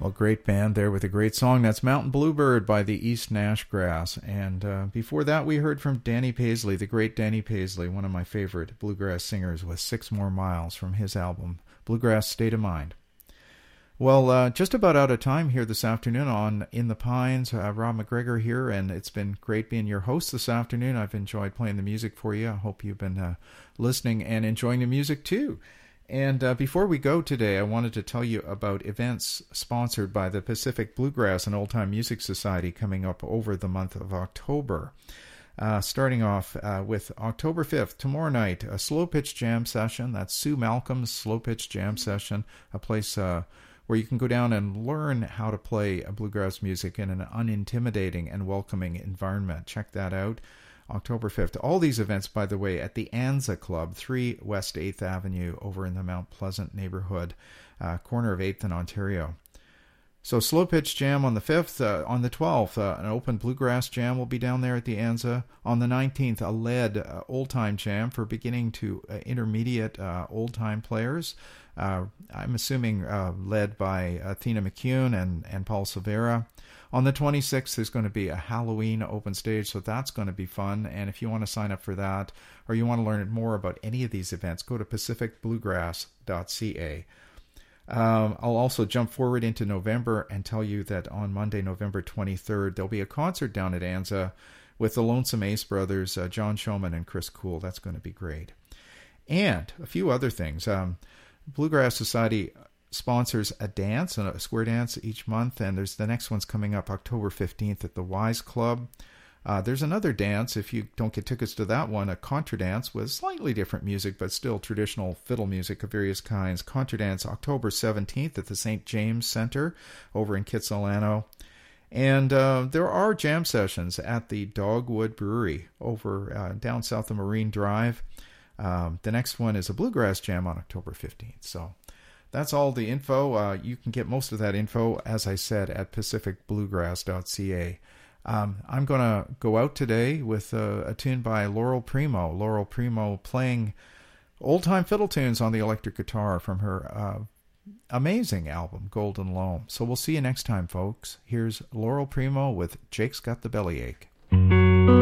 Well, great band there with a great song. That's Mountain Bluebird by the East Nash Grass. And before that, we heard from Danny Paisley, the great Danny Paisley, one of my favorite bluegrass singers, with 6 More Miles from his album, Bluegrass State of Mind. Well, just about out of time here this afternoon on In the Pines. Rob McGregor here, and it's been great being your host this afternoon. I've enjoyed playing the music for you. I hope you've been listening and enjoying the music too. And before we go today, I wanted to tell you about events sponsored by the Pacific Bluegrass and Old Time Music Society coming up over the month of October. Starting off with October 5th, tomorrow night, a slow pitch jam session. That's Sue Malcolm's slow pitch jam session, a place where you can go down and learn how to play bluegrass music in an unintimidating and welcoming environment. Check that out. October 5th. All these events, by the way, at the Anza Club, 3 West 8th Avenue over in the Mount Pleasant neighborhood, corner of 8th and Ontario. So slow pitch jam on the 5th. On the 12th, an open bluegrass jam will be down there at the Anza. On the 19th, a lead old time jam for beginning to intermediate old time players. I'm assuming led by Athena McCune and Paul Silvera. On the 26th, there's going to be a Halloween open stage, so that's going to be fun. And if you want to sign up for that, or you want to learn more about any of these events, go to pacificbluegrass.ca. I'll also jump forward into November and tell you that on Monday, November 23rd, there'll be a concert down at Anza with the Lonesome Ace Brothers, John Showman and Chris Cool. That's going to be great. And a few other things. Bluegrass Society sponsors a dance, a square dance each month, and there's the next one's coming up October 15th at the Wise Club. There's another dance, if you don't get tickets to that one, a contra dance with slightly different music, but still traditional fiddle music of various kinds. Contra dance October 17th at the St. James Center over in Kitsilano. And there are jam sessions at the Dogwood Brewery over down south of Marine Drive. The next one is a bluegrass jam on October 15th. So that's all the info. You can get most of that info, as I said, at pacificbluegrass.ca. I'm going to go out today with a tune by Laurel Primo. Laurel Primo playing old-time fiddle tunes on the electric guitar from her amazing album, Golden Loam. So we'll see you next time, folks. Here's Laurel Primo with Jake's Got the Bellyache.